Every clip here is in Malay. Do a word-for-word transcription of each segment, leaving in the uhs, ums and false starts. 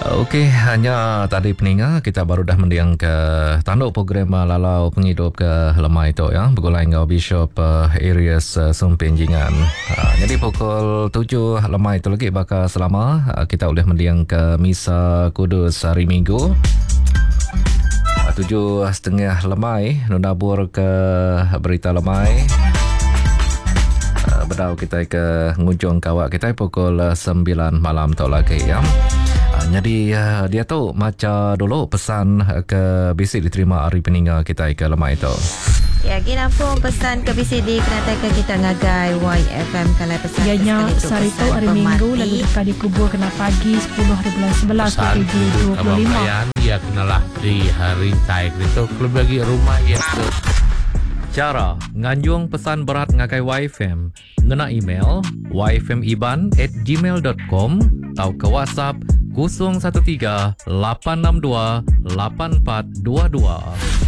Okey, hanya tadi peninga kita baru dah mendiang ke tanduk program lalau penghidup ke lemai itu ya. Begulai ngau Bishop uh, Areas uh, Sumpin Jingan. Uh, jadi pukul tujuh lemai itu lagi bakal selama uh, kita boleh mendiang ke Misa Kudus hari Minggu. Uh, tujuh setengah lemai nunabur ke berita lemai. Uh, Berdau kita ke ngujung kawak kita pukul uh, sembilan malam tu lagi ya. Jadi uh, dia tu macam dulu pesan ke B C diterima hari peninga kita ke lemah itu. Ya, kita pun pesan ke B C D penatakan kita ngagai Y F M kalau pesan. Ianya sehari tu hari Minggu lalu dekat dikubur kena pagi sepuluh hari bulan sebelas tujuh dua puluh lima. Ya kenalah di hari taik itu kalau bagi rumah ya tu. Cara nganjung pesan berat ngagai Y F M ngena email y f m iban at gmail dot com atau ke WhatsApp kosong satu tiga lapan enam dua lapan empat dua dua.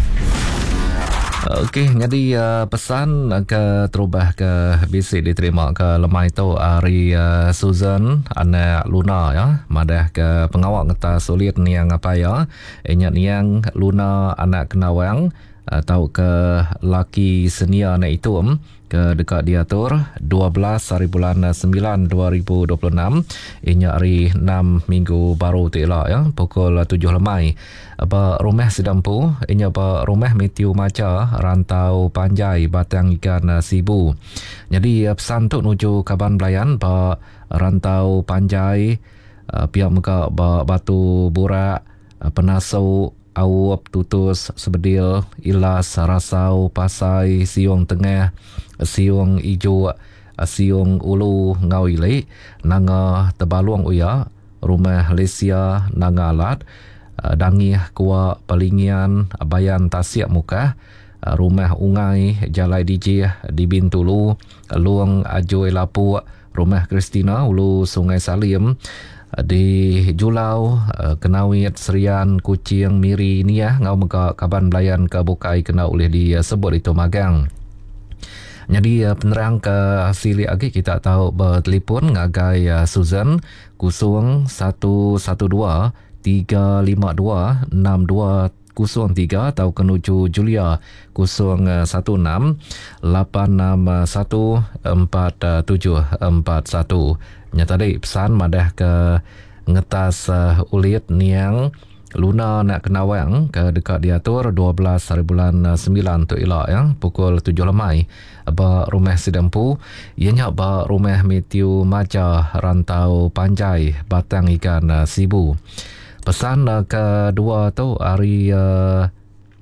Okey, jadi uh, pesan ke terubah ke B C diterima ke lemah itu hari uh, Susan anak Luna ya. Madah ke pengawal ngeta sulit niang apa ya. Ingat niang Luna anak kenawang atau ke laki senia na itu um, ke dekat diatur dua belas hari bulan sembilan dua ribu dua puluh enam inya hari enam minggu baru tela ya pukul tujuh lemai apa rumah sedampu inya apa rumah Matthew Maca rantau Panjai Batang Ikan Sibu. Jadi pesan tu nuju Kaban Belayan ba rantau Panjai pihak muka ba Batu Burak Penasau Awap Tutus Sebedil Ilas Rasau Pasai Siung Tengah Siung Ijo Siung Ulu Ngawili Nanga Tebaluang Uya Rumah Lesia Nanga Alat Dangih Kuak Palingian Bayan Tasiak Muka Rumah Ungai Jalai D J di Bintulu Luang Ajoy Lapu Rumah Kristina Ulu Sungai Salim di Julau Kenawit Serian Kucing Miri ni ya ngau muka Kaban Belayan ke Bukai kena oleh disebut itu magang. Jadi penerang ke sili lagi kita tahu bertelefon ngagai Susan kosong satu satu dua tiga lima dua enam dua kosong tiga atau kenuju Julia kosong satu enam lapan enam satu empat tujuh empat satu. Nyata tadi pesan madah ke ngetas uh, ulit niang Luna nak kenawang ke dekat diatur dua belas hari bulan sembilan tu elok ya pukul tujuh lemai ba rumah sedempu ianya ba rumah Matthew Maca rantau Panjai Batang Ikan uh, Sibu. Pesan uh, kedua tu hari uh,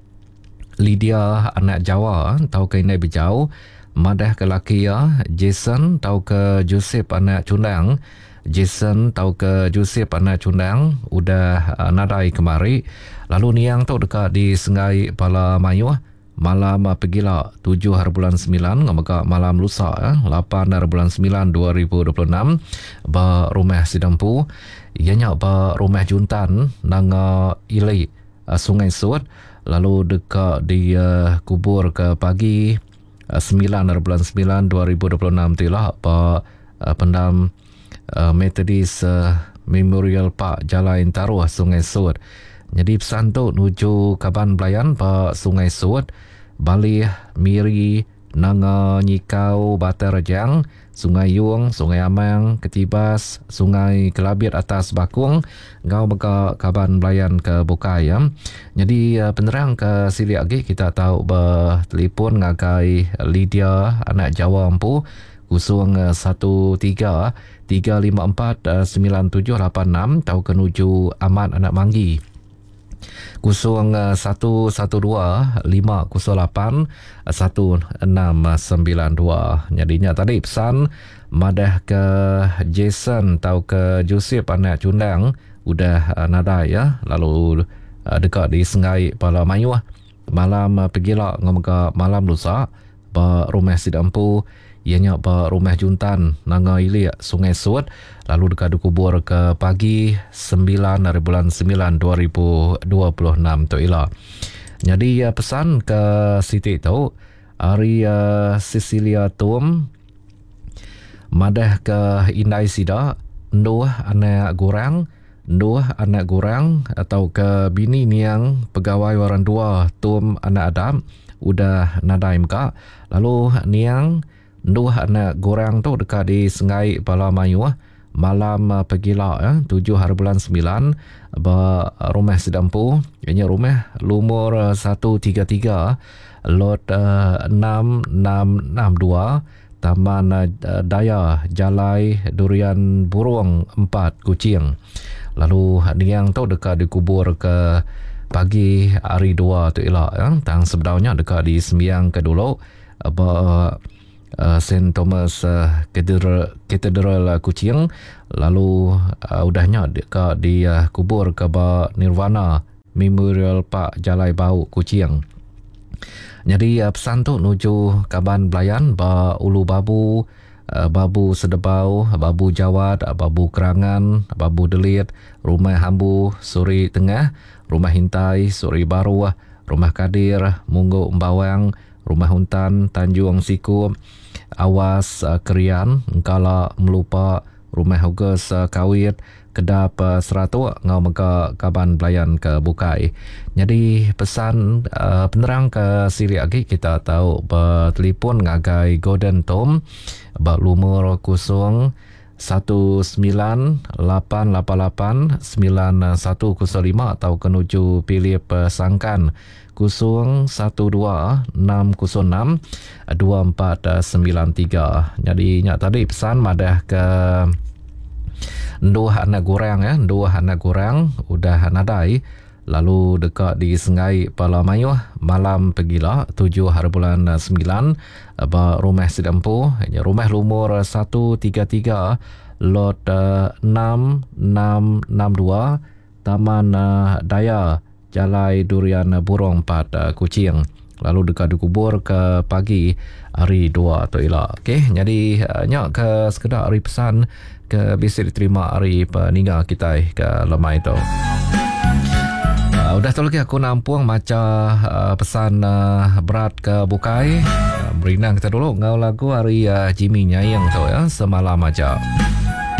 Lydia anak Jawa tau ke ini berjauh madah ke laki ya Jason tau ke Joseph anak Cundang. Jason tau ke Joseph anak Cundang udah uh, nadai kemari. Lalu niang tau dekat di Sengai Pala Mayu malam uh, pergilah tujuh hari bulan sembilan ngamaka malam lusa eh, lapan hari bulan sembilan dua ribu dua puluh enam ba rumah Sidampu ianya ba rumah Juntan nanga Ilai uh, Sungai Sud lalu dekat di uh, kubur ke pagi sembilan hari bulan sembilan dua ribu dua puluh enam tu lah apa uh, pendam uh, Methodist uh, Memorial Park Jalan Taruh Sungai Sud. Jadi pesan tu nuju Kaban Belayan pa Sungai Sud Bali Miri Nanga Nyikau Batar Rejang Sungai Yung Sungai Amang Ketibas Sungai Kelabit Atas Bakung ngau beka Kaban Belayan ke Bukai ya. Jadi uh, penerang ke sili lagi kita tahu bertelefon ngagai Lydia anak Jawa Empu kosong satu tiga tiga lima empat sembilan tujuh lapan enam tahu kenuju Ahmad anak Manggi kosong satu satu dua lima kosong lapan satu enam sembilan dua. Jadinya tadi pesan madah ke Jason tahu ke Joseph anak Cundang udah uh, nadai ya lalu uh, dekat di Sengai Pala Mayu malam uh, pergilah ngomong malam lusa ba rumah Sidampu ianya ba rumah Juntan Nanga Ili Sungai Sud lalu dekat dikubur ke pagi sembilan hari bulan sembilan dua ribu dua puluh enam tu ila. Jadi uh, pesan ke Siti tu hari uh, Cecilia Tum madah ke Indai Sida Nuh anak Gorang dua anak gurang atau ke bini niang pegawai orang dua tum anak adam udah nadai mka. Lalu niang dua anak gurang tu dekat di Sungai Balamayu malam uh, pegila ya, tujuh hari bulan sembilan ba rumah sedampu ianya rumah lumur uh, satu tiga tiga lot uh, enam enam enam dua Taman uh, Daya Jalai Durian Burung empat Kuching. Lalu niang tu dekat dikubur ke pagi hari dua tu elak ya. Tang sebenarnya dekat di sembiang ke dulu apa uh, Saint Thomas uh, Cathedral, Cathedral uh, Kuching. Lalu uh, udahnya dekat di uh, kubur ke ba Nirvana Memorial Park Jalai Bau Kuching. Jadi uh, pesan tu nuju Kaban Belayan ba Ulu Babu, uh, Babu Sedebau, Babu Jawad, Babu Kerangan, Babu Delit, Rumah Hambu, Suri Tengah, Rumah Hintai, Suri Baru, Rumah Kadir, Munggu Mbawang, Rumah Huntan, Tanjung Siku, Awas uh, Kerian, Engkala Melupa, Rumah Hugus uh, Kawit, Kedap uh, Seratu, Ngau Mega Kaban Belayan ke Bukai. Jadi pesan uh, penerang ke siri lagi kita tahu bertelefon ngagai Golden Tom berlumur kosong satu sembilan lapan lapan lapan sembilan satu kosong lima atau kenuju pilih pesangkan kosong satu dua enam kosong enam dua empat sembilan tiga. Jadi nyak tadi pesan madah ke dua anak gurang ya, dua anak gurang udah nadai. Lalu dekat di Sungai Balamayu malam pegila tujuh hari bulan sembilan ba rumah sedampu rumah lumur satu tiga tiga lot uh, enam enam enam dua Taman uh, Daya Jalai Durian Burung empat uh, Kuching. Lalu dekat dikubur ke pagi hari dua tu elak. Okey, jadi uh, nyak ke sekedar hari pesan ke bisa diterima hari peninggal kita ke lemai tu. Uh, udah tu lagi aku nampung macam uh, pesan uh, berat ke Bukai. Uh, berinang kita dulu ngau lagu hari uh, Jimmy Nyayang tu ya, Semalam Aja.